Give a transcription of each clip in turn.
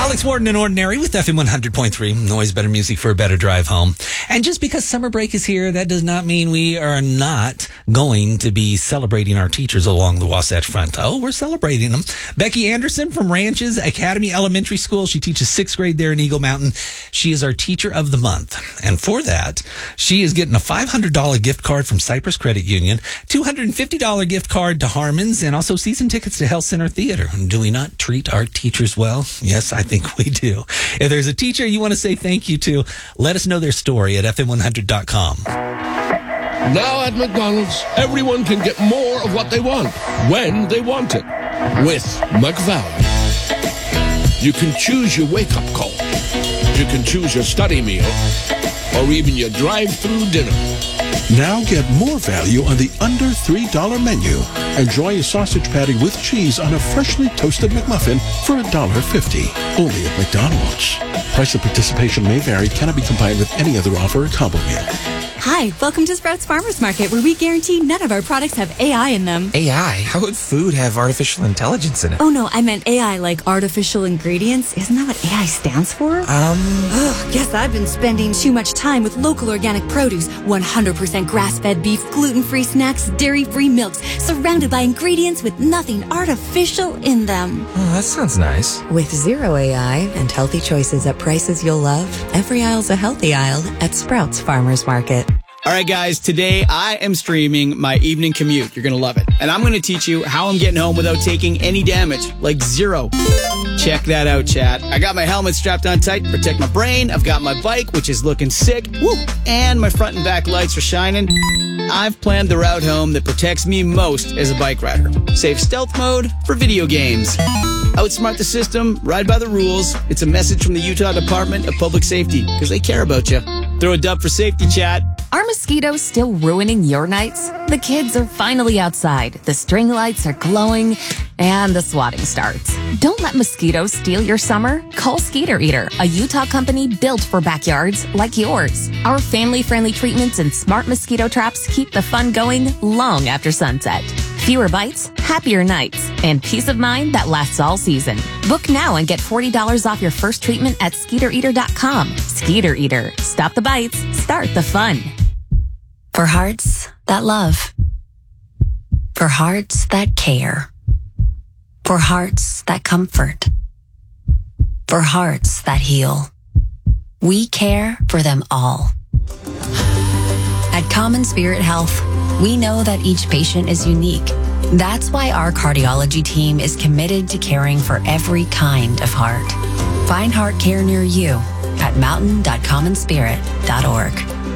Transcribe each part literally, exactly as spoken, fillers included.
Alex Warden and Ordinary with F M one hundred point three. Always better music for a better drive home. And just because summer break is here, that does not mean we are not going to be celebrating our teachers along the Wasatch Front. Oh, we're celebrating them. Becky Anderson from Ranches Academy Elementary School. She teaches sixth grade there in Eagle Mountain. She is our Teacher of the Month. And for that, she is getting a five hundred dollars gift card from Cypress Credit Union, two hundred fifty dollars gift card to Harmon's, and also season tickets to Health Center Theater. Do we not treat our teachers well? Yes, I think we do. If there's a teacher you want to say thank you to, let us know their story at F M one hundred dot com. Now at McDonald's, everyone can get more of what they want, when they want it, with McValue. You can choose your wake-up call. You can choose your study meal, or even your drive-through dinner. Now get more value on the under three dollars menu. Enjoy a sausage patty with cheese on a freshly toasted McMuffin for one dollar fifty. Only at McDonald's. Price of participation may vary. Cannot be combined with any other offer or combo meal. Hi, welcome to Sprouts Farmers Market, where we guarantee none of our products have A I in them. A I? How would food have artificial intelligence in it? Oh, no, I meant A I like artificial ingredients. Isn't that what A I stands for? Um... Ugh, guess I've been spending too much time with local organic produce, one hundred percent grass-fed beef, gluten-free snacks, dairy-free milks, surrounded by ingredients with nothing artificial in them. Oh, that sounds nice. With zero A I and healthy choices at prices you'll love, every aisle's a healthy aisle at Sprouts Farmers Market. All right, guys, today I am streaming my evening commute. You're going to love it. And I'm going to teach you how I'm getting home without taking any damage, like zero. Check that out, chat. I got my helmet strapped on tight to protect my brain. I've got my bike, which is looking sick. Woo! And my front and back lights are shining. I've planned the route home that protects me most as a bike rider. Save stealth mode for video games. Outsmart the system, ride by the rules. It's a message from the Utah Department of Public Safety, because they care about you. Throw a dub for safety, chat. Are mosquitoes still ruining your nights? The kids are finally outside, the string lights are glowing, and the swatting starts. Don't let mosquitoes steal your summer. Call Skeeter Eater, a Utah company built for backyards like yours. Our family-friendly treatments and smart mosquito traps keep the fun going long after sunset. Fewer bites, happier nights, and peace of mind that lasts all season. Book now and get forty dollars off your first treatment at skeeter eater dot com. Skeeter Eater. Stop the bites. Start the fun. For hearts that love. For hearts that care. For hearts that comfort. For hearts that heal. We care for them all. At Common Spirit Health, we know that each patient is unique. That's why our cardiology team is committed to caring for every kind of heart. Find heart care near you at mountain dot common spirit dot org.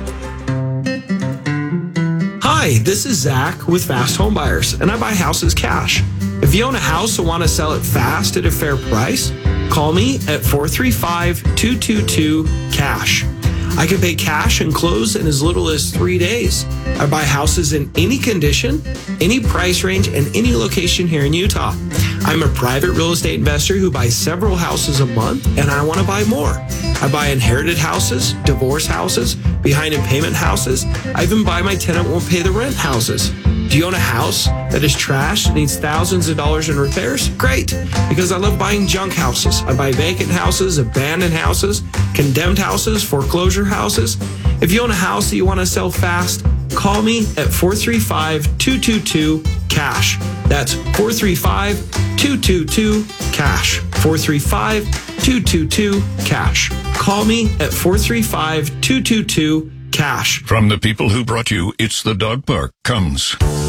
Hi, this is Zach with Fast Home Buyers, and I buy houses cash. If you own a house and want to sell it fast at a fair price, call me at four three five, two two two, cash. I can pay cash and close in as little as three days. I buy houses in any condition, any price range, and any location here in Utah. I'm a private real estate investor who buys several houses a month, and I want to buy more. I buy inherited houses, divorce houses, behind in payment houses. I even buy my tenant won't pay the rent houses. Do you own a house that is trashed and needs thousands of dollars in repairs? Great, because I love buying junk houses. I buy vacant houses, abandoned houses, condemned houses, foreclosure houses. If you own a house that you want to sell fast, call me at four three five, two two two, cash. That's four three five, two two two, cash. four three five, two two two, cash. Call me at four three five, two two two, cash. From the people who brought you It's the Dog Park comes